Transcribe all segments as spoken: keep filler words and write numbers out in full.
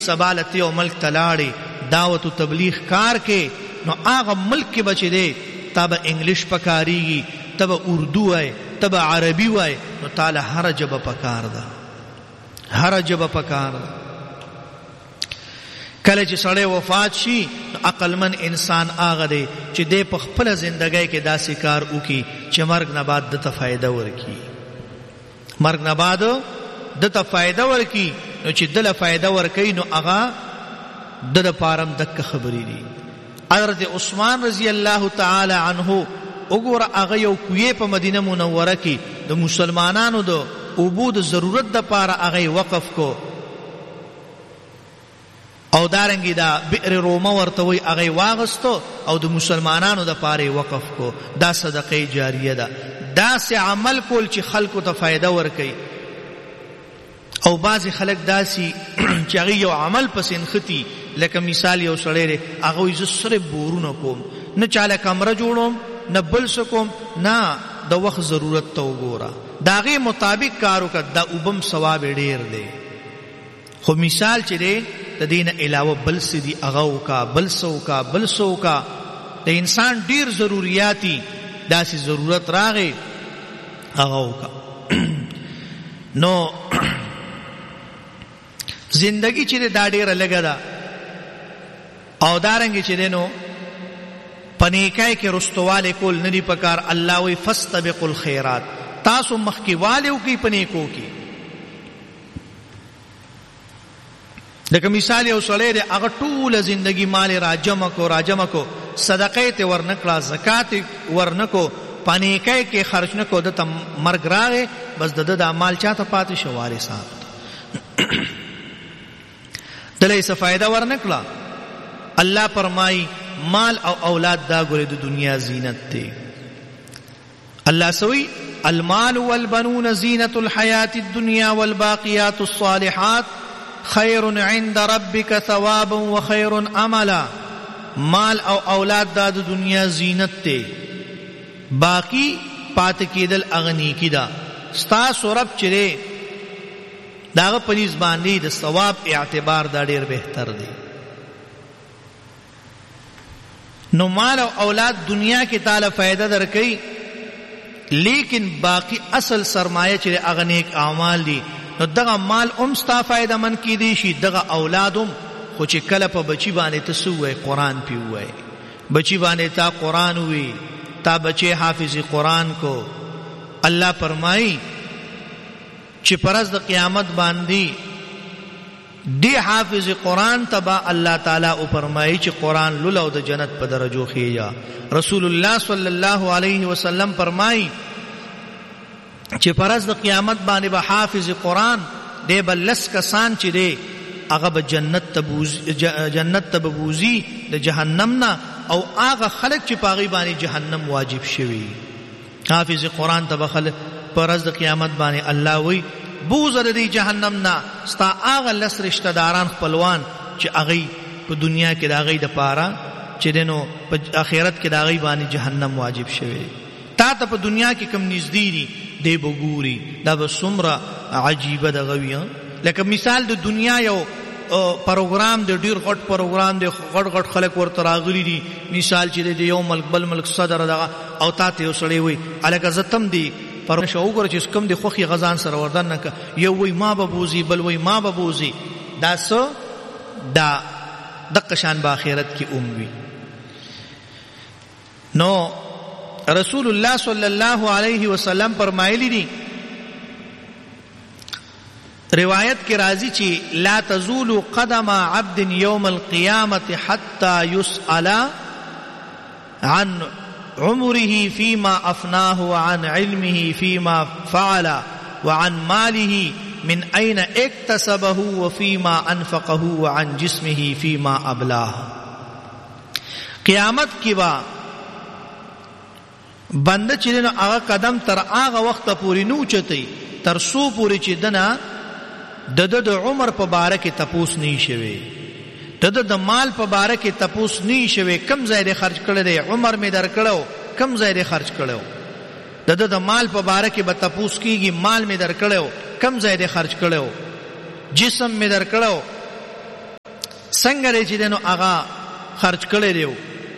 سبالتی او ملک تلاړي دعوت و تبلیغ کار کې، نو هغه ملک کې بچ دی تب انګلیش پکاريږي، تب اردو وای، تب عربي وای، نو تعالی هر جبه پکار ده، هر جبه پکار ده. کله چې سړی وفات شي نو عقلمن انسان هغه دی چې دی په خپل ژوندۍ کې داسې کار وکړي چې مرګ نه بعد دته فائدہ ورکړي، مرګ نه بعد دته فائدہ ورکړي. نو چې دله فائدہ ورکړي نو هغه د د پارم دک خبرې دي. حضرت عثمان رضی الله تعالی عنه وګوره هغه یو کوی په مدینه منوره کې د مسلمانانو د اوبو د ضرورت د پاره هغه وقف کو، او دارنګي دا بئر رومه ورته وي هغه واغستو او د مسلمانانو د پاره وقف کو. دا صدقه جاریه ده، دا سه عمل کول چې خلکو ته فائدہ ورکړي. او بعضی خلک داسي چې هغه یو عمل پسې نختی، لکه مثال یو سړی دی هغه یې صرف بورونه کوم، نه چاله کمره جوړوم، نه بل سکوم، نه د وخت ضرورت ته وګوره، دا غي مطابق کار وکړه، دا وبم ثواب ډیر دی. خو مثال چې دی د دین علاوه بل څه دی هغه وکا، بل څه وکا، بل څه وکا. د انسان ډیر ضرورتي داسې ضرورت راغی هغه وکا. نو زندگی چې دا ډیره لګا ده، او دارنګ چې دینو پنیکای کې رستواله کول ندی پکار. الله وی فاستبقوا الخيرات، تاسو مخکیواله کی پنیکو کی. لکه مثال یو سړی دی هغه ټول زندگی مال راجم کو راجم کو، صدقه ته ورنکړه، زکات ورنکو، پنیکای کې خرج نکو، د تم مرګ راغې بس د د مال چاته پاتې شواري صاحب دلې څه فائدہ ورنکړه. الله فرمای مال او اولاد دا ګوره د دنیا زینت دی. الله سوی المال والبنون زینة الحیات الدنیا والباقیات الصالحات خیر عند ربک ثوابا وخیر عملا. مال او اولاد دا د دنیا زینت دی، باقی پات کېدل اغنی کی دا. ستاسو رب چره داغه پنځ باندې د ثواب اعتبار دا ډیر بهتر دی. نو مال او اولاد دنیا کې تعالی فائدہ درکې، لیکن باقی اصل سرمایه چې هغه نیک اعمال دي. نو دغه مال هم ستا فائدہ من کې دي شي، دغه اولادم خو چې کله په بچی باندې تسوي قرآن پی وای، بچی باندې تا قرآن وی، تا بچے حافظ قرآن کو. الله فرمایي چې پرز د قیامت باندې دی حافظ قرآن تبا الله تعالی او فرمایي چې قرآن لولو د جنت په درجو خيجا. رسول الله صلی الله علیه وسلم فرمایي چې پرز د قیامت باندې به حافظ قرآن دی بلس کسان چې دی هغه به جنت تبوز جنت تبوزي د جهنم نه، او هغه خلق چې پاغي باندې جهنم واجب شوی. حافظ قرآن تبا خلق پرز د قیامت باندې الله وی بوزر دی جهنم نا. ستا هغه لس رشتہ داران خپلوان چې هغه په دنیا کې دا غي د پاره چې دینو په آخرت کې دا غي باندې جهنم واجب شوی. تا ته په دنیا کې کم نږدې دي دی بګوري، دا به څومره عجیبه د غوی. لکه مثال د دنیا یو پروګرام د ډیر غټ پروګرام د غټ غټ خلک ورته راغلي دي، مثال چې د یو ملک بل ملک صدر دغه او تا ته وسړی وي الکه زتم دی پر شوګر چې کوم د خوخي غزان سره وردان نه، یو وی ما ببوزي، بل وی ما ببوزي. دا سو دا دغه شان په آخرت کې اوموي. نو رسول الله صلی الله علیه وسلم فرمایلی دي، روایت کې راځي چې لا تزول قدم عبد يوم القيامه حتى يسأل عن عمره فيما أفناه وعن علمه فيما فعل وعن ماله من أين اكتسبه وفيما أنفقه وعن جسمه فيما أبلاه. قیامت کی با بنده چې نو هغه قدم تر هغه وخت پورې نو چتي تر سو پورې چې دنا د د عمر په باره کې تپوس نه شوي، د د مال په باره کې تپوس نه شوي، کم ځای دې خرج کړل دی، عمر می در کړو کم ځای دې خرج کړو. د د مال په باره کې به تپوس کیږي، مال می در کړو کم ځای دې خرج کړو، جسم می در کړو څنګه چې دنو هغه خرج کړی دی.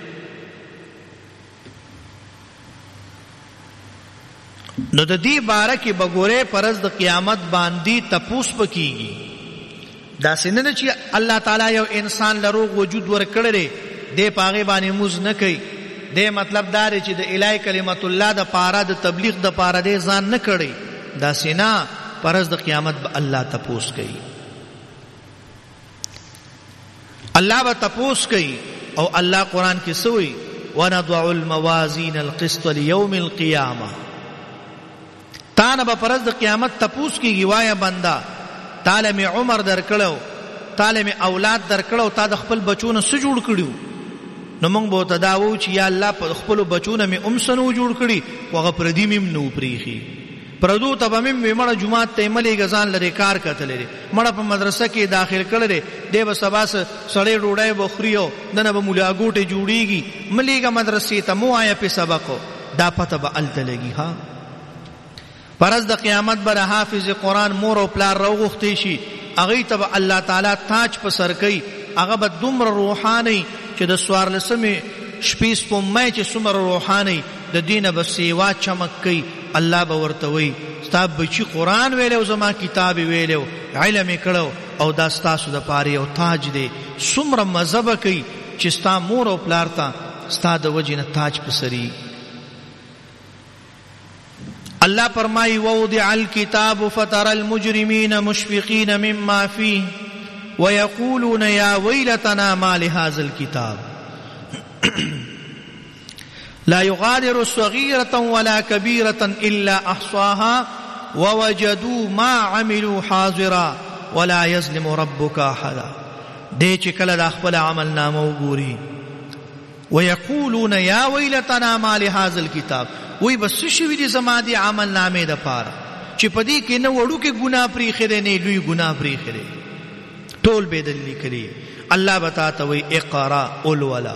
نو د دې باره کې بګوره پرز د قیامت باندې تپوس پکېږي. دا څنګه چې الله تعالی یو انسان لروغ وجود ورکړی دی دې پاغه باندې موز نه کوي، دې مطلب دا دی چې د الای کلمت الله د پاره د تبلیغ د پاره دې ځان نه کړي. دا سینا پرز د قیامت به الله تپوس کوي. الله به تپوس کوي او الله قرآن کې سوی ونضع الموازین القسط لیوم القیامه. تانه به پرز د قیامت تپوس کیږي وایا بندا تعالی می عمر درکړو، تعالی می اولاد درکړو، تا د خپل بچونو سره جوړ کړیو. نو موږ به تداوو چې یا الله په خپل بچونو می امسنو جوړ کړي وغه پردی مم نو پریخي پردو ته به مم مړه جمعات ته ملي غزان لري کار کتلې مړه په مدرسه کې داخل کړل دی به سباس سړې ډوډۍ بخریو دنه به مولا ګوټه جوړیږي مليګه مدرسې ته مو آیا په سبقو دا پته به الته لګي. ها پرز د قیامت بر حافظ قرآن مور او پلار راغوختي شي هغه ته به الله تعالی تاج په سر کوي. هغه به دومره روحاني چې د سوار لسمه شپې سپومې چې څومره روحاني د دینه به سیوا چمک کوي. الله به ورته وي ستا بچی قرآن ویلو زما کتاب ویلو علم کړو او دا ستاسو د پاره یو تاج دی. څومره مذهب کوي چې ستا مور او پلار ته ستا د وجنه تاج په سری. الله فرمای ووضع الكتاب فترى المجرمين مشفقين مما فيه ويقولون يا ويلتنا ما لهذا الكتاب لا يغادر صغيرة ولا كبيرة إلا أحصاها ووجدوا ما عملوا حاضرا ولا يظلم ربك أحدا. دې چې کله د خپل عمل نامه وګوري ويقولون يا ويلتنا ما لهذا الكتاب وی بس شوی دي زما دي عمل نامه د پاره چې پدې کې نه وړو کې ګناه پری خره نه لوی ګناه پری خره ټول به دلی کړي. الله بتاته وی اقرا اولولا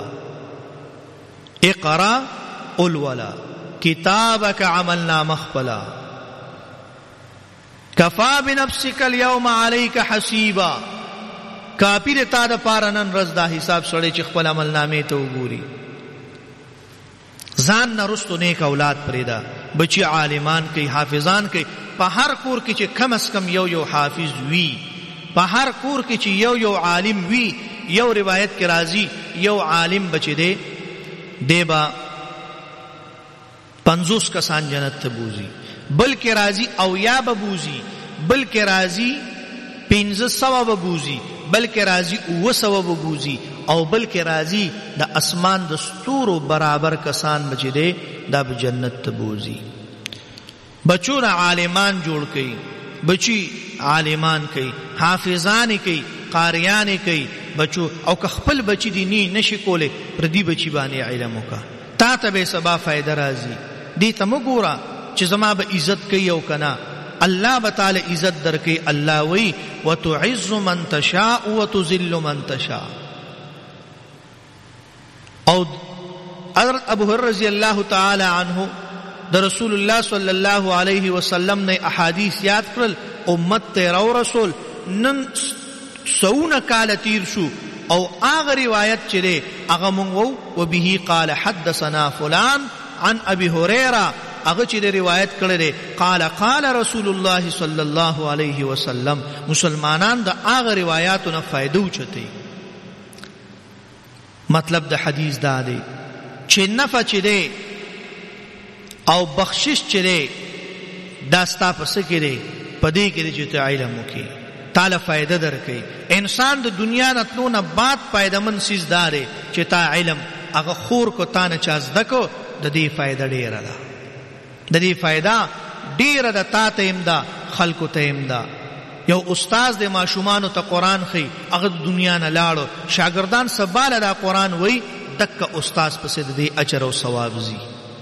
اقرا اولولا کتابک عملنا مخبلا کفا بنفسک اليوم عليك حسیبا. کافی دې تا د پاره نن ورځ دا حساب سره چې خپل عمل نامه ته وګوري. ځان نه رستو نیک اولاد پریدا بچی عالمان کوي حافظان کوي. په هر کور کې چې کم از کم یو یو حافظ وی، په هر کور کې چې یو یو عالم وی. یو روایت کې راځي یو عالم بچی دی دیبا پنځوس کسان جنت ته بوزي، بلکې راځي او یا ببوزي، بلکې راځي پنځه سوه ببوزي، بلکې راځي اوه سوه ببوزي، او بلکې راځي د اسمان د ستورو برابر کسان بچی دی دا به جنت ته بوزي. بچونه عالمان جوړ کړي، بچی عالمان کوي، حافظان کوي، قاریان کوي بچو. او که خپل بچی دی نی نشي کوله پر دی بچی باندې علم وکا تا ته به سبا فائدہ راځي. دې ته وګوره چې زما به عزت کوي او کنا الله بتعالى عزت درکې. الله وی وتعز من تشاء وتذل من تشاء. او حضرت ابو هريره رضی الله تعالی عنہ د رسول الله صلی الله علیه وسلم نے احادیث یاد کړل. امت ته راو رسول نن سونه کال تیر شو او هغه روایت چره هغه مونږ وو وبه قال حدثنا فلان عن ابي هريره هغه چې روایت کړل قال قال رسول الله صلی الله علیه وسلم. مسلمانان د هغه روایتونو نه فائدہ وچتي. مطلب د حدیث دا دی چې نفع چي دی او بخشش چي دی دا ستا پس کې دی پدې کې چې ته علم وکي تعالی فائدہ درکې. انسان د دنیا نتلو نه بعد فائدمن سیز داره چې تا علم هغه خور کو تا نه چاز دکو د دې فائدہ ډیره ده، د دې فائدہ ډیره ده. تا ته امدا خلکو ته امدا. یو استاد د ماشومان ته قران خي هغه دنیا نه لاړو شاګردان سباله دا قران وای دک استاد پسې د دې اجر او ثواب زی.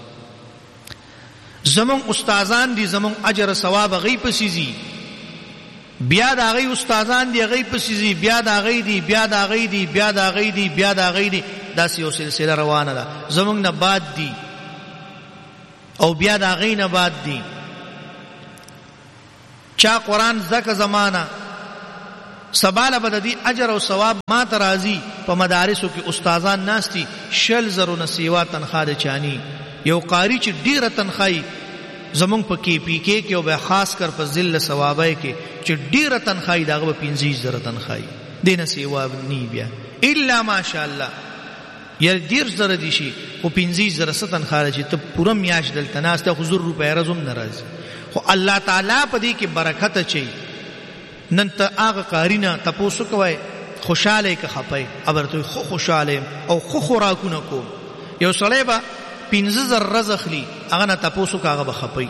زمون استادان دي زمون اجر او ثواب غي پسې زی. بیا دا غي استادان دي غي پسې زی، بیا دا غي دي، بیا دا غي دي، بیا دا غي دي، بیا دا غي دي. دا یو سلسله روانه ده. زمون نه بعد دي او بیا دا غي نه بعد دي. چا قرآن زکه زمانہ سباله به د دې اجر او ثواب ما ته راځي. په مدارسو کې استادان ناستي شل زرونه سیوا تنخواه د چانی، یو قاری چې ډیره تنخواهی زمونږ په کې پی کې کې او به خاص کر په ذل ثوابای کې چې ډیره تنخواهی دغه به پنځه زره تنخواهی دینه سیوا نی بیا الا ماشاء الله یا ډیر زره دي شي او پنځه زره ستن خارج ته پوره میاش دلته ناسته حضور روپے رزم ناراض خو الله تعالی په دې کې برکت اچي. نن ته هغه قارینا تاسو کوی خوشاله کې خپای ابرته خو خوشاله او خو خوراکونه کو یو سړی به پنځه زره رزخلی هغه نه تاسو کاغه به خپای.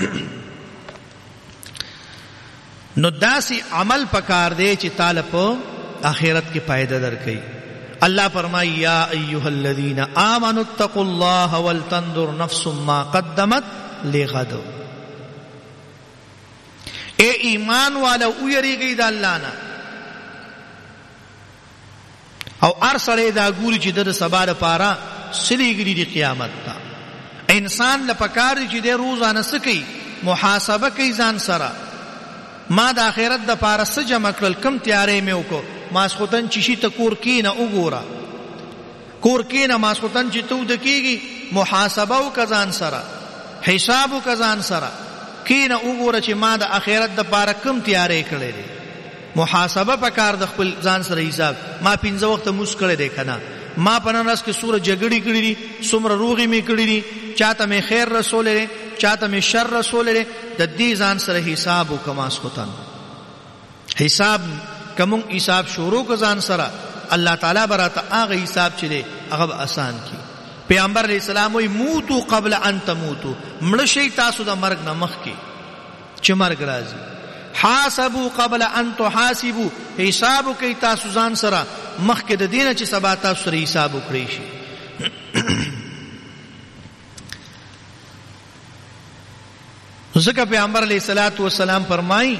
نو داسي عمل پکار دی چې تعالی په آخرت کې فائدہ درکړي. اللہ فرمائی یا ایها الذین آمنوا اتقوا الله ولتنظر نفس ما قدمت لغد. اے ایمان والا ویریږئ د الله نه او هر سړی دا ګوري چې د سبا لپاره سلیږي د قیامت ته. انسان لپاره چې د روزانه سکی محاسبه کوي ځان سره، ما د آخرت د پاره څه جمع کړل، کم تیارې مې وکړو. ماسخوتن چې شي ته کور کینه وګوره، کور کینه ماسخوتن چې تو د کیږي محاسبه وکړه ځان سره، حساب وکړه ځان سره، کینه وګوره چې ما د آخرت د پاره کم تیارې کړې دي. محاسبه پکار د خپل ځان سره حساب. ما پنځه وخت موس کړی دی کنه، ما په نن ورځ کې سوره جګړې کړې دي، څومره روغې مې کړې دي، چاته مې خیر رسولې، چاته مې شر رسولې. د دې ځان سره حساب وکړه ماسخوتن. حساب کوم حساب شروع کو ځان سره، الله تعالی براته هغه حساب چې دی هغه آسان کی. پیغمبر علیہ السلام وی موتو قبل ان تموتو، مړ شي تاسو د مرګ نه مخکې چې مرګ راځي. حاسبوا قبل ان تحاسبوا، حساب کوي تاسو ځان سره مخکې د دینه چې سبا تاسو سره حساب وکړئ شي. ځکه پیغمبر علیہ الصلوۃ والسلام فرمایي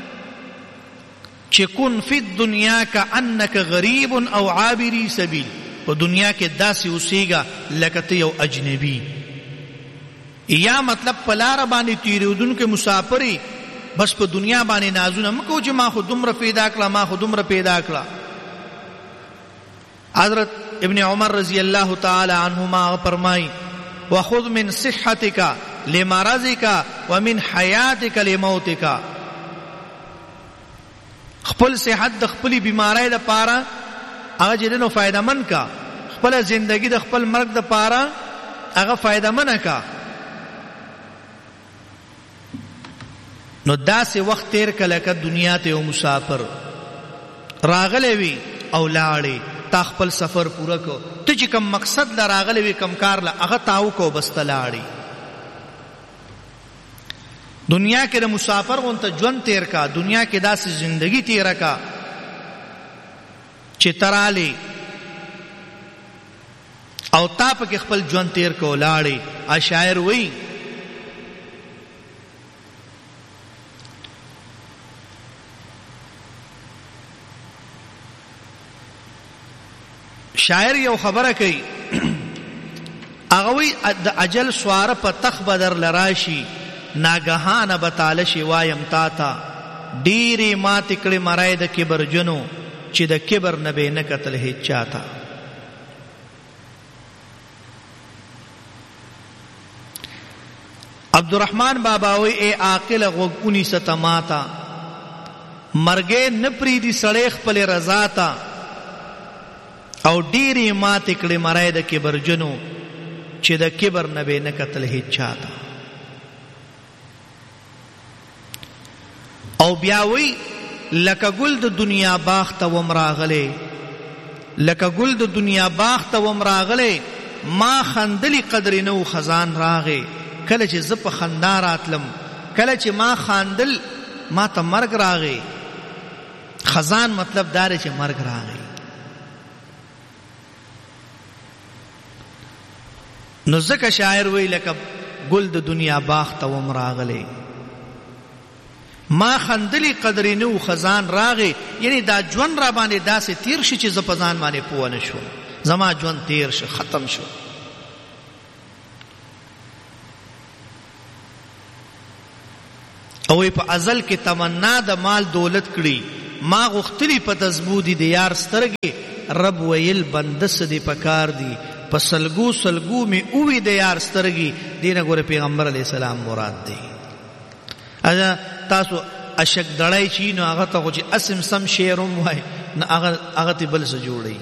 چې کن فی الدنیا کأنک غریب او عابری سبیل، په دنیا کې داسې اوسېږه لکه ته یو اجنبی، یا مطلب په لاره باندې تیرېدونکی مسافر، بس په دنیا باندې نازونه مکو چې ما خو دومره پیدا کړه ما خو دومره پیدا کړه. حضرت ابن عمر رضی اللہ تعالی عنہما فرمائی وخذ من صحتک لمرضک ومن حیاتک لموتک، خپل صحت د خپل بیماری د پاره هغه جنو فائدہ من کا، خپل زندگی د خپل مرګ د پاره هغه فائدہ من کا. نو داسې وخت تیر کله ک دنیا ته یو مسافر راغلی وي او لاړی، تا خپل سفر پوره کو، ته چې کوم مقصد لا راغلی وي کوم کار لا هغه تاو کو بس تلاړی. دنیا کې د مسافر غونته ژوند تیر کا، دنیا کې داسې زندگی تیر کا چې ترالی او تا په کې خپل ژوند تیر کو لاړی. ا شاعر وی شاعر یو خبره کوي، هغه وی د اجل سواره په تخ بدر لراشي، ناګهانه بتاله شي وایم تا تا ډیره ما تکړه مرای د کبر جنو چې د کبر نه به نه قتل هیڅ چاته. عبدالرحمن باباوی اے عاقل غوګونی ستماتا، مرګې نپری دی سړی خپل رضا تا، او ډیره ما تکړه مرای د کبر جنو چې د کبر نه به نه قتل هیڅ چاته. او بیاوی لکه گل د دنیا باغ ته ومراغله، لکه گل د دنیا باغ ته ومراغله، ما خندلی قدر نو خزان راغه، کله چې ز په خندا راتلم، کله چې ما خاندل ما ته مرګ راغه. خزان مطلب دار چې مرګ راغه. نو ځکه شاعر وی لکه گل د دنیا باغ ته ومراغله، ما خندلی قدر نو خزان راغی. یعنی دا ژوند را باندې داسې تیر شي چې ز په ځان باندې پوه نه شو، زما ژوند تیر شو ختم شو. او په ازل کې تمنا د مال دولت کړي، ما غختلی په تزبودی د یار سترګې رب ویل بنده څه دې پکار دي په سلګو سلګو می اوې د یار سترګې دینه ګوره پیغمبر علیه السلام مراد دی. اجا تاسو اشک دړای چی نو هغه ته چې اسم سم شعرم وای نه هغه هغه ته بل څه جوړي.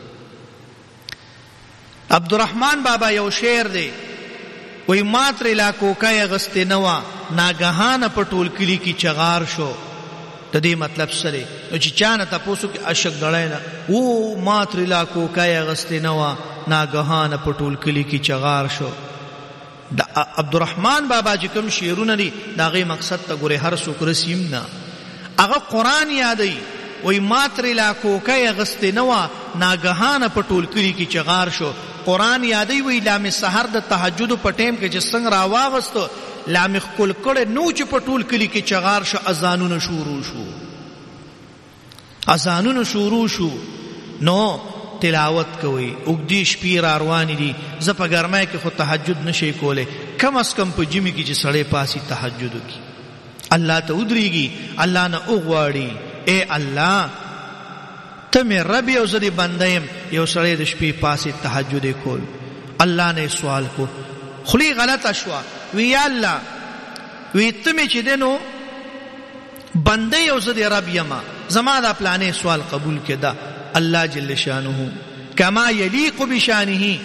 عبدالرحمن بابا یو شعر دی وی ماتر علاقو کای غسته نوا ناګهانه په ټول کلی کی چغار شو. د دې مطلب سره نو چې چانه تاسو کې اشک دړای نه او ماتر علاقو کای غسته نوا ناګهانه په ټول کلی کی چغار شو. د عبدالرحمن بابا چې کوم شعرونه دي دا غي مقصد ته ګوره هر څوک رسیم نه هغه قران یادای وی ماتر علاقو کای غسته نوا ناګهانه په ټول کلی کی چغار شو. قرآن یادی وی لام سحر د تهجد په ټیم کې چې څنګه راواغستو لام خپل کړه نو چې په ټول کلی کې چغار شو اذانونه شروع شو اذانونه شروع شو نو تلاوت کوي وګدي شپې را روان دي ز په ګرمای کې خو تهجد نشي کوله کم اس کم په جمی کې چې سړې پاسي تهجد وکي الله ته ودرېږي الله نه اوغواړي اے الله تمہیں رب یو زدی بندیم یو سړی د شپې پاسې تهجد کول. الله نه سوال کو خلی غلط اشوا وی یا الله وی تمہیں چې دینو بنده یو زدی رب یما زما دا پلانې سوال قبول کړه. الله جل شانه کما یلیق بشانه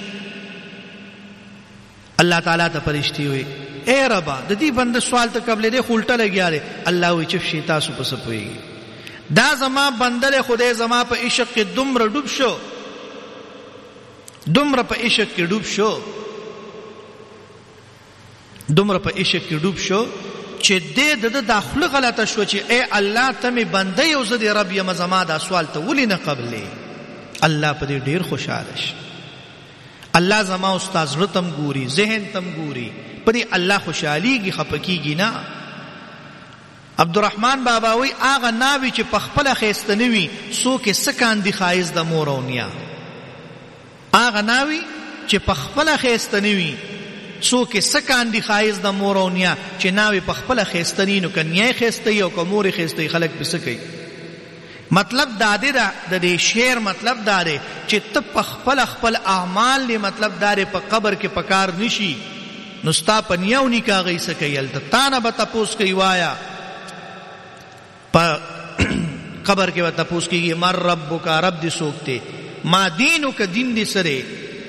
الله تعالی ته فرشتي وي اے رب د دې بنده سوال ته قبل دې خلټه لګیاره. الله وی چې شي تاسو پس پويږي دا زما بندل خدای زما په عشق کې دومره ډوب شو دومره په عشق کې ډوب شو دومره په عشق کې ډوب شو چې دې د داخله غلطه شو چې اے الله ته می بنده یو زدي رب یم زما دا سوال ته ولې نه قبلې. الله په دې ډیر خوشاله شي. الله زما استاد رتم ګوري ذهن تم ګوري په دې الله خوشاليږي خپکیږي نه. عبدالرحمن بابا وی آغا ناوی چې پخپل خیستنوی سو کې سکان دی خایز د مورونیا آغا ناوی چې پخپل خیستنوی سو کې سکان دی خایز د مورونیا چې ناوی پخپل خیستنی نو کنیای خیستی او کمور خیستی خلق بسکی. مطلب داده دا د شعر مطلب داره چې ته پخپل خپل اعمال لی مطلب داره په قبر کې پکار نشي نو ستا پنیاو نکاغی سکی التا تانا با تپوس کئی وایا پا قبر کے وقت پوچھ کی مر رب کا رب دی سوکتے ما دینو کا دین دی سرے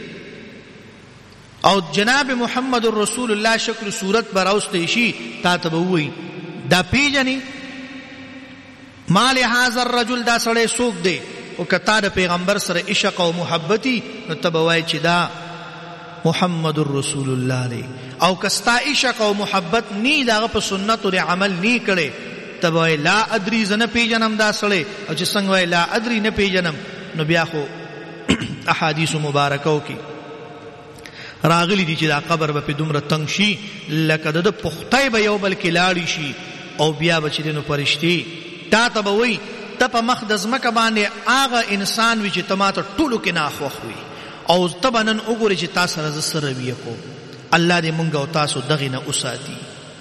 او جناب محمد الرسول اللہ شکل صورت براوستیشی تا تبوئی دا پی جنی مال حاضر رجل دا سڑے سوک دے او کتا دا پیغمبر سر عشق و محبتی نو تبوائی چی دا محمد الرسول اللہ دے او کستا عشق و محبت نی دا غپ سنت و عمل نی کرے تبوی لا ادری زن پی جنم دا سڑے او چی سنگوی لا ادری ن پی جنم نو بیا خو احادیث مبارکو کی راغلی دی چې دا قبر به په دومره تنگ شي لکه د پختای به یو بل کې لاړی شي او بیا به چې دینو پرشتي تا ته به وي ته په مخ د ځمکه باندې هغه انسان وي چې ته ماته ټولو کې ناخوښ وي او ته به نن وګورې چې تا سره زه څه رویه کوم. الله دې مونږ او تاسو دغې نه وساتي.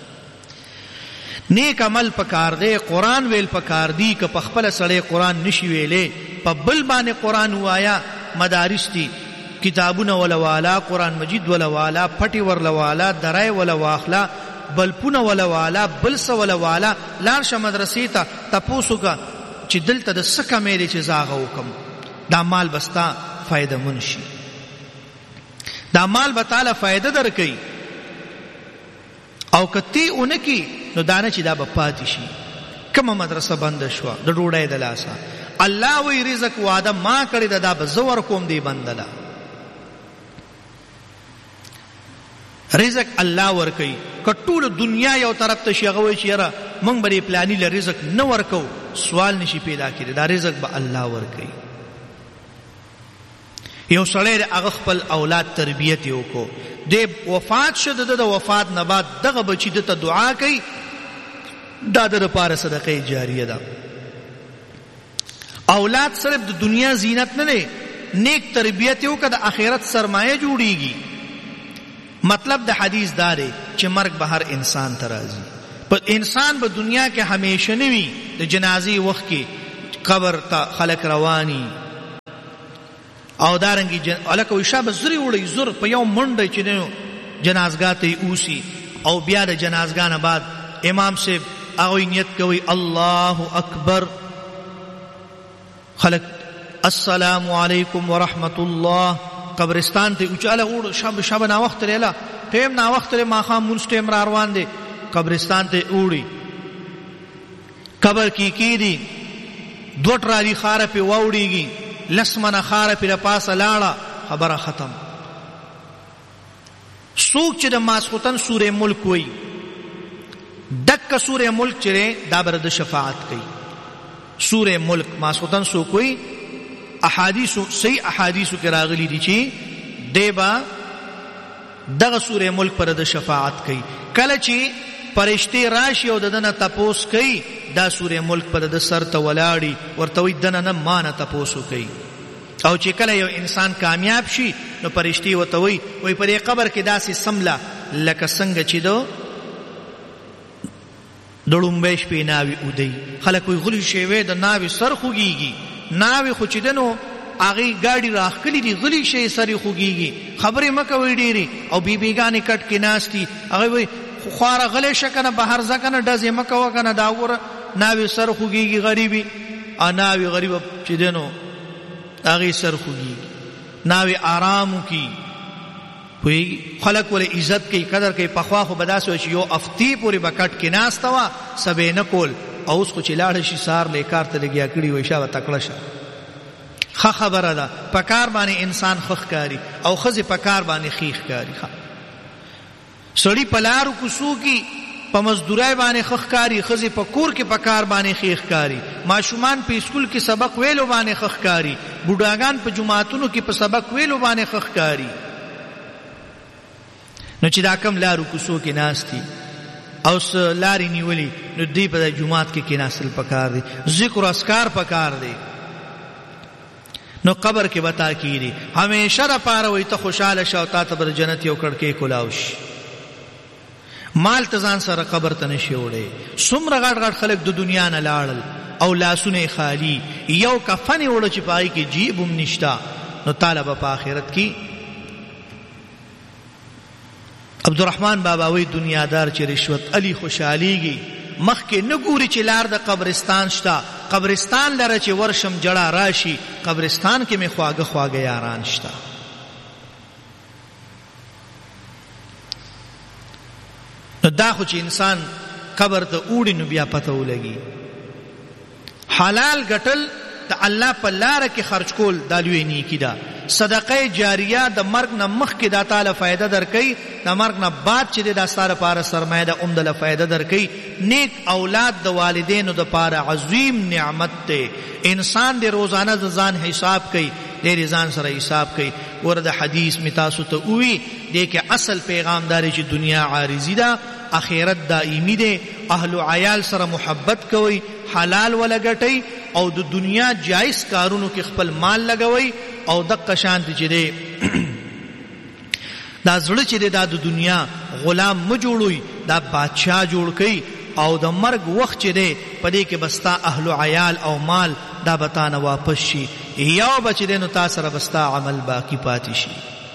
نیک عمل پکار دی قرآن ویل پکار دی که په خپله سړی قرآن نشي ویلې په بل باندې قرآن وایا. مدارس دي کتابونه ولا والا قرآن مجید ولا والا پټي ورلا والا درای ولا واخلا بلپونه ولا والا بلس ولا والا لار شه مدرسې ته تپوسو کا چې دلته د سکه مې چې زاغه وکم دا مال بستا فائدہ منشي دا مال بتاله فائدہ درکې او کتی اونکی نو دانه چې دا بپاتې شي. کومه مدرسه بند شو د ډوډۍ د لاسه الله وی رزق وعده ما کړی دا به زور کوم دی بندلا رزق الله ور کوي کټول دنیا یو طرف ته شغوي چې را مونږ بری پلاني ل رزق نه ورکو سوال نشي پیدا کړي دا رزق به الله ور کوي. یو سړی هغه خپل اولاد تربیت وکړو د وفات شد د وفات نه بعد دغه بچی ته دعا کوي دا د لپاره صدقه جاریه ده. اولاد صرف د دنیا زینت نه نه نیک تربیت وکړه د آخرت سرمایه جوړیږي. مطلب د حدیث داره چې مرګ به هر انسان ته راځي په انسان به دنیا کې همیشه نه وي د جنازې وخت کې قبر ته خلق رواني او دارنګي الکه وشاب زری وړي زور په یو منډه چې نو جنازګاه ته اوسي او بیا د جنازګاه نه بعد امام صاحب هغه نیت کوي الله اکبر خلق السلام علیکم ورحمت الله قبرستان ته اوچاله وړ شب شب نا وخت لري ټیم نا وخت لري ما خام مونږ ټیم را روان دي قبرستان ته وړي قبر کی کی دي دوټ را دي خار په ووړيږي لسمنه خار په پاسه لاړه خبره ختم سوق چې د ماسختن سوره ملک وای دک سوره ملک چې دا بر د شفاعت کوي سوره ملک ماسختن سو کوئی احادیث صحیح احادیث کې راغلي دي چې دیبا دغه سوره ملک پر د شفاعت کوي کله چې فرشتي راشي او دنه تپوس کوي دا سوره ملک پر د سر ته ولاړی ورته وي دنه نه مان تپوسو کوي او چې کله یو انسان کامیاب شي نو فرشتي وته وي وي پر قبر کې داسې سملا لکه څنګه چې دو دړومبېش په ناوي ودی خلک وي غلي شوی د ناوي سر خوږيږي ناوي خو چې دنو اغه گاڑی راخلی دی غلی شي سری خوږيږي خبرې مکه وی ډيري او بیبيګانی کټ کې ناشتي هغه وي خواره غلې شکنه بهر ځکنه دزې مکه وکنه دا وره ناوي سر خوږيږي غریبي ا ناوي غریب چې دنو هغه سر خوږيږي ناوي آرام کی وی خلق ول عزت کی قدر کی پخوا خو بداسو چې یو افتی پوری بکټ کې ناستوا سبې نه کول او اوس خو چې لاړ شي سار لیکار ته لګیا کړي وي شاو تکړه شه خ خبره ده پکار باندې انسان خخ کاری او خزي پکار باندې خیخ کاری سړی پلارو کوسو کی په مزدورای باندې خخ کاری خزي په کور کې پکار باندې خیخ کاری ماشومان په اسکول کې سبق ویلو باندې خخ کاری بوډاګان په جماعتونو کې په سبق ویلو باندې خخ کاری نو چې دا کم لارو کوسو کې ناشتي او لاری نیولی نو دی په جماعت کې کې ناسل پکار دی ذکر اسکار پکار دی نو قبر کې بتا کیږي همیشه را پاره وي ته خوشاله شو تا ته بر جنت یو کړکې کولاوش مال تزان سره قبر ته نشي وړي څومره غټ غټ خلک د دنیا نه لاړل او لاسونه خالی یو کفن وړو چې پای کې جیبم نشتا نو طالب په آخرت کې عبدالرحمن بابا وی دنیادار چې رشوت علی خوشاليږي مخکې نګوري چې لار د قبرستان شتا قبرستان لره چې ورشم جړه راشي قبرستان کې می خواږه خواږه یاران شتا نو دا خو چې انسان قبر ته اوړي نو بیا پته ولګي حلال ګټل د الله په لار کې خرج کول د لوی نیکی ده صدقه جاریه د مرګ نه مخکې د تعالی فائدہ درکې د مرګ نه بعد چې د ستاره لپاره سرمایه د اومدله فائدہ درکې نیک اولاد د والدینو د لپاره عظیم نعمت ته انسان د روزانه د ځان حساب کوي د ځان سره حساب کوي ورته حدیث می تاسو ته وی د کې اصل پیغام داري چې دنیا عارضی ده اخرت دائمی ده اهل عیال سره محبت کوي حلال ولګټي او د دنیا جایز کارونو کې خپل مال لګوي او دغه شان چې دی دا زړه چې دی دا د دنیا غلام م جوړوي دا بادشاہ جوړ کړي او د مرګ وخت چې دی پدې کې بستا اهل عیال او مال دا بتانه واپس شي یو بچ دی نو تاسو سره بستا عمل باقی پاتې شي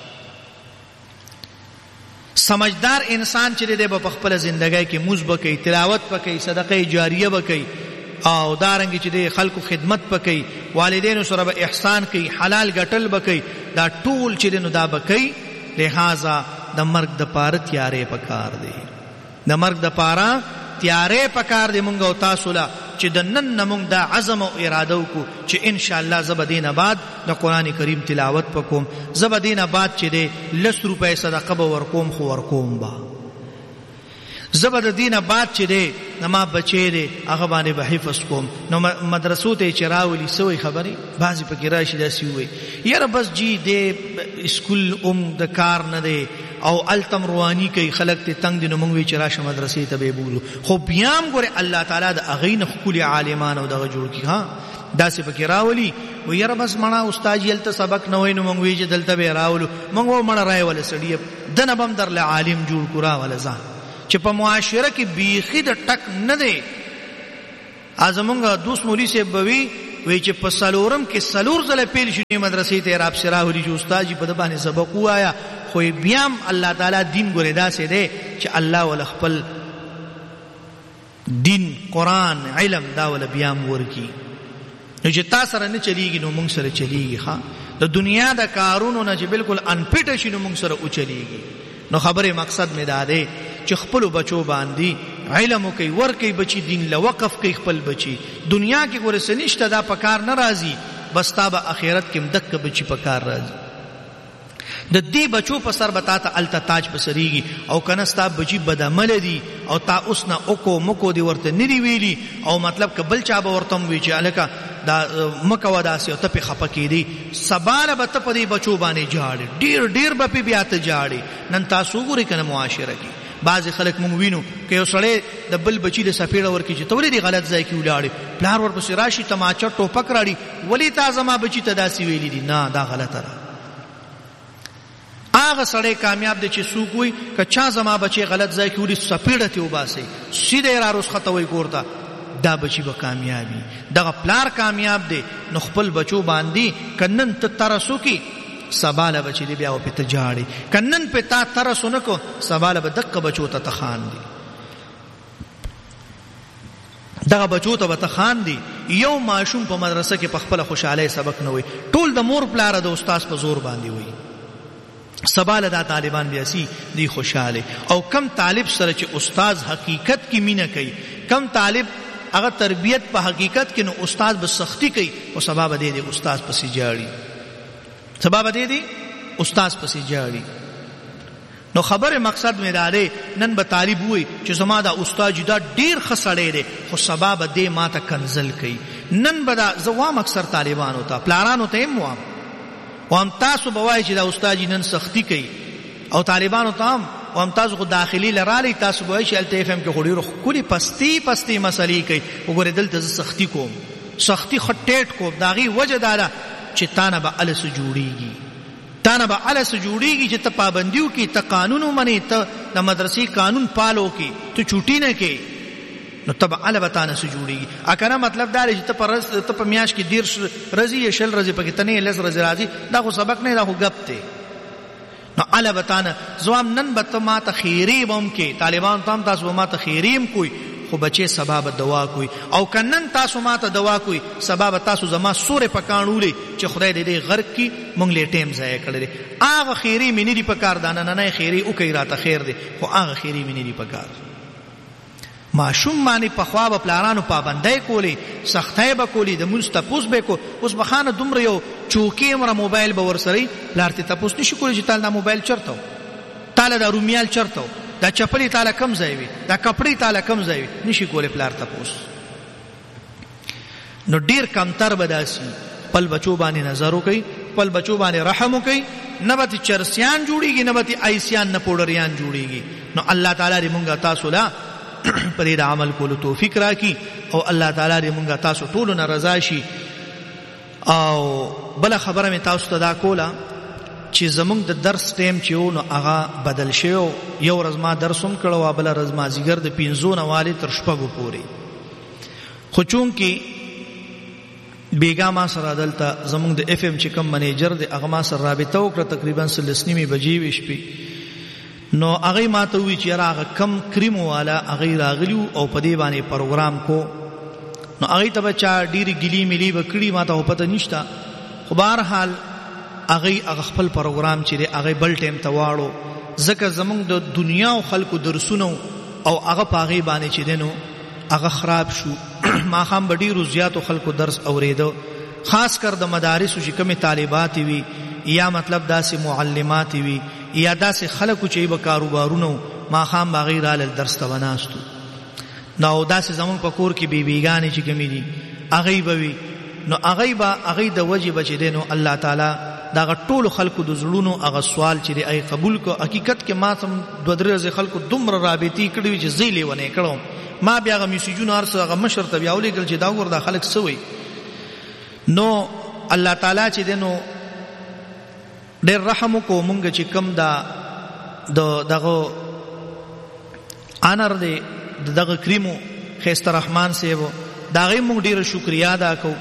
سمجھدار انسان چې دی په خپل ژوندۍ کې موږ بکې تلاوت پکې صدقه جاریه بکې او دارنګ چې د خلکو خدمت پکې والدینو سره به احسان کوي حلال ګټل بکې دا ټول چې نو دا بکې لہذا د مرګ د پاره تیارې پکار دی د مرګ د پاره تیارې پکار دی مونږ او تاسو لا چې د نن نمونږ د عزم او اراده وکړو چې ان شاء الله زبدین بعد د قران کریم تلاوت پکوم زبدین بعد چې د لس روپے صدقه به ورکوم خو ورکوم با زبد دینه بعد چې دی نما بچی دی هغه باندې به حفظ کوم نو مدرسو ته چراولی سوې خبري بعضی پکې راشي داسي وي یاره بس جی دی اسکول ام د کار نه دی او التم رواني کوي خلق ته تنگ دي نو موږ وی چراشه مدرسې ته به بولو خو بیام ګوره الله تعالی د اغین خپل عالمان او دغه جوړ کی ها داسې پکې راولي و یاره بس مړه استاد یلته سبق نه وای نو موږ وی چې دلته به راولو موږ مړه راي ول سړی دنه بم در له عالم جوړ کړه ول ځان چې په معاشره کې بیخي د ټک نه دی ازمونږ دوست مولوی صاحب بوي وی چې په سلورم کې سلور ځله پیل شي مدرسې ته راب سرا هوري جو استاد جی په باندې سبق وایا خو بیا الله تعالی دین ګورې دا سي دی چې الله ول خپل دین قران علم دا ول بیا ورکی نو چې تاسو سره نه چلیږي نو موږ سره چلیږي ها د دنیا د کارونو نه چې بالکل انپټ شي نو موږ سره او چلیږي نو خبره مقصد مې دا دی چې خپل بچو باندې علم کوي ور کوي بچي دین له وقف کوي خپل بچي دنیا کې ګوره سنشته دا پکار ناراضي بس تابه اخرت کې مدک بچي پکار راځي د دې بچو په سر بتا ته التا تاج پسریږي او کنه ستا بچي بدعمل دي او تا اوس نه اوکو مکو دی ورته نری ویلي او مطلب کبل چا به ورتم وی چې الکا دا مکو داسې او ته په خپه کېدی سباله به ته په دې بچو باندې جاړي ډیر ډیر به بیا ته جاړي نن تاسو ګوري کنه معاشره کې بعض خلک مونږ وینو کې یو سړی د بل بچی د سپیړه ورکی چې تولې دی غلط ځای کې ولاړي پلار ورپسې راشي تماچا ټوپک راړي ولی تا زما بچی ته داسې ویلي دي نه دا غلطه ده هغه سړی کامیاب دی چې څوک وي که چا زما بچی غلط ځای کې وړي سپیړه ته وباسي سیده را رسخته وي کورته دا بچی به کامیابی دغه پلار کامیاب دی نو خپل بچو باندې کنن ته ترسو کې سباله بچی دی بیا او پته جاړي کنن په تا ترسو نکو سباله به دقه بچو ته تخان دی دغه بچو ته به تخان دی یو ماشوم په مدرسه کې په خپل خوشاله سبق نه وي ټول د مور پلار د استاد په زور باندې وي سباله دا طالبان بیا سي دی خوشاله او کم طالب سره چې استاد حقیقت کې مینه کوي کم طالب هغه تربیت په حقیقت کې نو استاد به سختی کوي او سبب دی دی استاد پسې جاړي سبب دی دی استاد پسې جاړي نو خبره مقصد مې داري نن به طالب وي چې زما دا استاد دا ډیر خسړې دی خو سبب دی ماته کنزل کوي نن به دا زوام اکثر طالبانو ته پلارانو ته هم وام وام تاسو بوای چې دا استاد نن سختی کوي او طالبانو ته هم وام تاسو خو داخلي لرالی تاسو بوای چې الته فهم کې خوري روح کلی پستی پستی مسلې کوي وګوره دلته سختی کوم سختی خټټ کو داغي وجه دارا چې تانه به الس جوړیږي تانه به الس جوړیږي چې ته پابندیو کې ته قانون منی ته د مدرسې قانون پالو کې ته چوټی نه کې نو تبع البتانه سو جوړیږي اکنه مطلب دا چې ته پر ته په میاش کې دیر رضی شل رضی پکې تنه لز رضی راځي دا خو سبق نه دا خو غب ته نو البتانه زوام نن به ما ته خیری بم کې طالبان تام تاسو ما ته خیریم کوئی خو بچي سبب دوا کوئی او کنن تاسو ما ته دوا کوئی سبب تاسو زما سورې پکانولې چې خدای دې غرق کی مونږ له ټیم ځای کړل هغه خیری مینې دی پکار دانه نه خیری او کوي راته خیر دی خو هغه خیری مینې دی پکار معشوم معنی په خوا په پلانانو پابندای کولی سختای به کولی د مونږ تپوس به کو اوس بخانه دومره یو چوکي مر موبایل به ورسري لارته تپوس نشي کولی چې تعالی دا موبایل چرته تعالی دا رومیال چرته دا چپلی تعالی کم ځای وي دا کپړی تعالی کم ځای وي نشي کولی پلار تپوس نو ډیر کم تر بداسي پل بچو باندې نظر وکي پل بچو باندې رحم وکي نبتی چرسیان جوړیږي نبتی ایسیان نه پوډریان جوړیږي نو الله تعالی دې مونږه تاسو لا پرې د عمل کولو توفیق راکړي او الله تعالی دې مونږه تاسو ټول نه رضا شي او بل خبره مې تاسو ته دا کوله چې زمونږ د درس ټیم چې و نو هغه بدل شوی یو ورځ ما درس هم کړو بل ورځ ما زیګر د پنځو نه والي تر شپږو پورې خو چونکې بیګا ما سره دلته زمونږ د اف ام چې کوم منیجر دی هغه ما سره رابطه وکړه تقریبا سلس نیمې بجې وې شپې نو هغه ما ته وی چې هغه کم کریم والا هغه راغلیو او په دې باندې پروګرام کو نو هغه ته بچا ډیری ګلی ملي وکړي ما ته پته نشته خو بهر حال هغه هغه خپل پروګرام چې هغه بل ټیم ته واړو ځکه زمونږ د دنیا او خلکو درسونو او هغه پاغي باندې چې دینو هغه خراب شو ما خام ډیرو زیاتو خلکو درس اوریدو خاص کر د مدارس چې کومه طالبات وي یا مطلب داسې معلمات وي یا داسې خلکو چې به کاروبارونو ما خام بغیر ال درس ته وناستو نو داسې زمون په کور کې بیبیګانی چې کومې دي هغه به نو هغه به هغه د وجه بچ دینو الله تعالی دا ټول خلکو د زړونو هغه سوال چې ای قبول کو حقیقت کې ما سم دوه درې خلکو دومره رابطي کړی چې زیلې ونه کړم ما بیا غو میسجونه ارسه هغه مشر ته بیا ولېګل چې دا ور د خلک سوي نو الله تعالی چې دینو ډېر رحم کو مونږ چې کم دا د دغه انر دی دغه کریمو خیست رحمان سیو دا غي مونږ ډېر شکریا ادا کو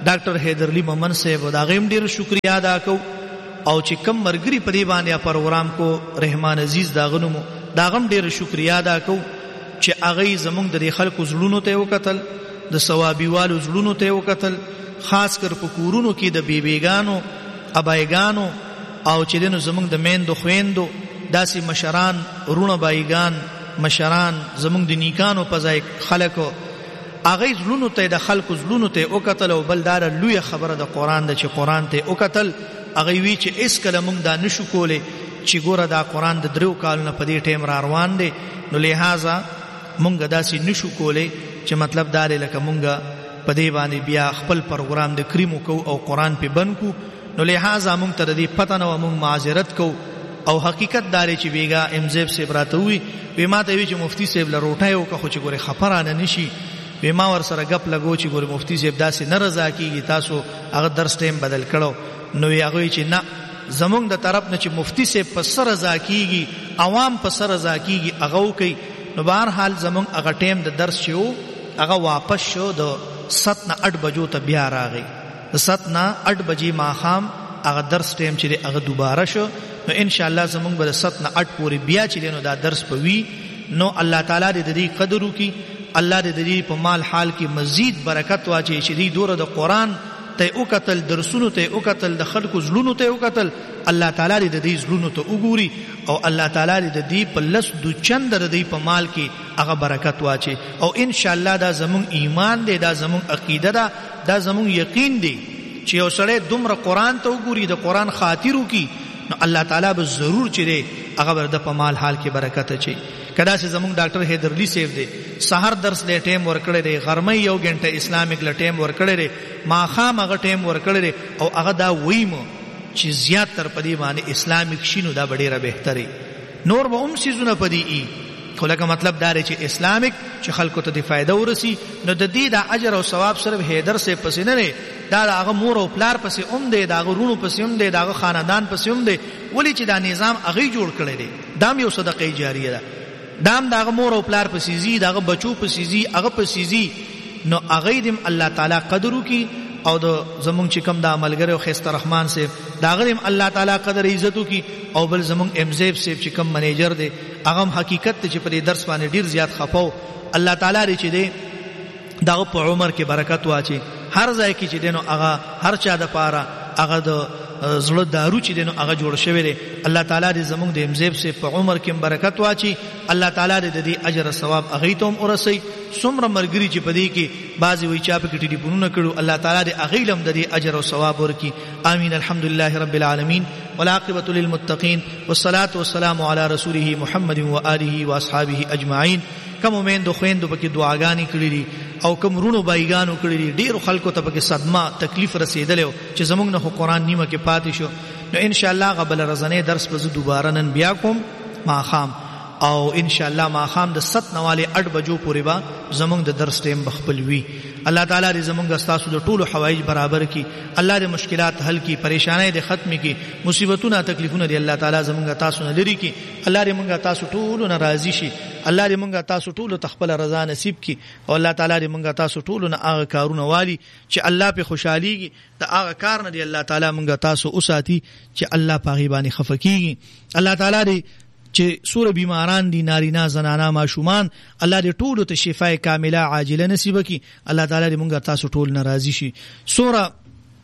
ډاکټر حیدرعلی مومن صاحب دا غیم ډیر شکریا ادا کو او چې کم مرګري په دې باندې پروګرام کو رحمان عزیز دا غنمو دا غم ډیر شکریا ادا کو چې هغه زمونږ د خلکو زړونو ته وکتل د ثوابیوالو زړونو ته وکتل خاص کر په کورونو کې د بیبیګانو ابایګانو او چې دنو زمونږ د میندو خويندو داسې مشران رونه بایګان مشران زمونږ د نیکانو په ځای خلکو هغه زړونو ته د خلکو زړونو ته وکتل او بلدار لوی خبره د قران د چې قران ته وکتل هغه وی چې اس کله مونږ دا نشو کوله چې ګوره دا قران د درو کالونو په دې ټیم را روان دی نو لہذا مونږ داسې نشو کوله چې مطلب دا لکه مونږ په دې باندې بیا خپل پروګرام د کریمو کو او قران په بند کو نو لہذا مونږ ته دې پته نو مونږ معذرت کو او حقیقت داري چې بیګا امزیب سے براتوي وی ما ته وی چې مفتی صاحب لروټای او که خو چې ګوره خبرانه نشي وی ما ور سره غپ لګو چې ګوره مفتی صاحب داسې نه رضا کیږي تاسو هغه درس ټیم بدل کړو نو هغه چې نه زمونږ د طرف نه چې مفتی صاحب په سر رضا کیږي عوام په سر رضا کیږي هغه کوي نو بهر حال زمونږ هغه ټیم د درس شو هغه واپس شو د سات نه اټ بجو ته بیا راغی د سات نه اټ بجې ماخام هغه درس ټیم چې هغه دوباره شو نو ان شاء الله زمونږ به سات نه اټ پورې بیا چې نو دا درس پوي نو الله تعالی دې دې قدر وکي الله دې دې په مال حال کې مزید برکت واچي چې دې دوره د قران ته او قتل درسونو ته او قتل د خلکو زلونو ته او قتل الله تعالی دې دې زلونو ته وګوري او الله تعالی دې دې په لس دو چند دې په مال کې هغه برکت واچي او ان شاء الله دا زمونږ ایمان دی دا زمونږ عقیده ده دا زمونږ یقین دی چې یو سړی دومره قران ته وګوري د قران خاطر وکي نو الله تعالی به ضرور چره هغه د په مال حال کې برکت اچي کدا چې زمونږ ډاکټر حیدرعلی صاحب دی سحر درس له ټیم ورکړی دی غرمه یو غنټه اسلامیک له ټیم ورکړی دی ماخام هغه ټیم ورکړی دی او هغه دا وایمو چې زیات تر پدی باندې اسلامیک شینو دا ډیره بهتري نور به هم سيزونه پدی ای خو لکه مطلب دا چې اسلامیک چې خلکو ته د فائدہ ورسی نو د دې د اجر او ثواب صرف حیدر سے پسې نه نه دا هغه مور او پلار پسې اوم دی دا غرونو پسې اوم دی دا خاندان پسې اوم دی ولی چې دا نظام هغه جوړ کړی دی دا یو صدقه جاریه ده دام دا مور او پلار پسې زی دا بچو پسې زی هغه پسې زی نو هغه دیم الله تعالی قدر وکي او د زمونږ چې کوم د عملګر او خسته رحمان سے دا غریم الله تعالی قدر عزت وکي او بل زمونږ امزیب سے چې کوم منیجر دی هغه حقیقت چې په درس باندې ډیر زیات خفاو الله تعالی چې دی دا په عمر کې برکت واچي هر ځای کې چې دینو هغه هر چا د پاره هغه د زړه دارو چې دینو هغه جوړ شوی دی الله تعالی دې زموږ د امزیب سے په عمر کې برکت واچي الله تعالی دې دې اجر او ثواب هغه ته هم ورسي څومره مرګري چې پدې کې بعضي وی چا په کې ټلیفونونه کړو الله تعالی دې هغه لم دې اجر او ثواب ورکي امين الحمدلله رب العالمين والعاقبه للمتقين والصلاه والسلام على رسوله محمد واله واصحابه اجمعين کوم مومن دو خويندو پکې دعاګانې کړې دي او کوم رونو بایګانو کړې دي ډیر خلکو ته پکې صدمه تکلیف رسیدلې چې زمونږ نه قرآن نیمه کې پاتې شو نو ان شاء الله قبل رزنه درس به دوباره نن بیا کوم ما خام او ان شاء الله ما خام د ست نواله اټ بجو پورې با زمونږ د درس ټیم بخپل وی الله تعالی دې زمونږ استاسو د ټولو حوایج برابر کړي الله دې مشکلات حل کړي پریشانای دې ختم کړي مصیبتونه تکلیفونه دې الله تعالی زمونږ تاسو نه لري کړي الله دې مونږ تاسو ټولو ناراضي شي الله دې مونږ تاسو ټولو تخپل رضا نصیب کړي او الله تعالی دې مونږ تاسو ټولو نه هغه کارونه والی چې الله په خوشحاليږي دا هغه کار نه دې الله تعالی مونږ تاسو اوساتي چې الله پاغي باندې خفقيږي الله تعالی دې چې سور بیماران دي نارینا زنانا ماشومان الله دې ټول ته شفای کامله عاجله نصیب کړي الله تعالی دې مونږ تاسو ټول ناراضي شي سوره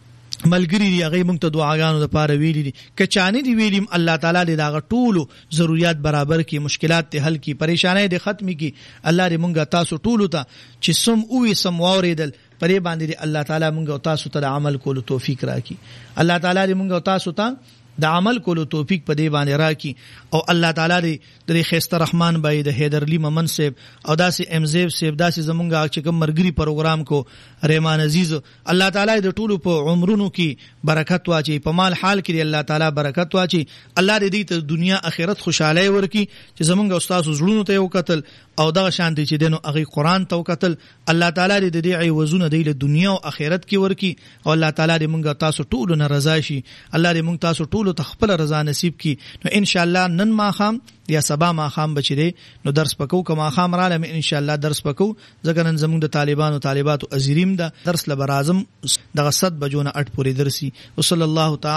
ملګری دی هغه مونږ ته دعاګانو د پاره ویلي دي کچانه دی ویلیم الله تعالی دې دا ټول ضرورت برابر کړي مشکلات ته حل کړي پریشانای دې ختم کړي الله دې مونږ تاسو ټول ته چې سم او سم واردل پرې باندې الله تعالی مونږ تاسو ته عمل کولو توفیق راکړي الله تعالی دې مونږ تاسو ته د عمل کولو توفیق په دې باندې راکړي او الله تعالی دې د خسته رحمان بای د حیدرعلی مومن صاحب او داسې امزیب صاحب داسې زمونږه چې کوم مرګري پروګرام کو رحمان عزیز الله تعالی د ټولو په عمرونو کې برکت واچي په مال حال کې الله تعالی برکت واچي الله دې ته دنیا آخرت خوشاله ورکړي چې زمونږه استاد زړونو ته یو قتل او دغه شانتي چې دینو هغه قرآن ته قتل الله تعالی دې دې عوضونه دی له دنیا او آخرت کې ورکړي او الله تعالی دې مونږه تاسو ټول نه رضا شي الله دې مونږ تاسو ټول ټول ته خپل رضا نصیب کی. نو ان شاء الله نن ما خام یا سبا ما خام بچی دی نو درس پکو کما خام را لم ان شاء الله درس پکو ځکه نن زموږ د طالبانو طالباتو ازریم ده درس لبرازم دغه صد بجونه اټ پوری درسي. وصلی الله تعالی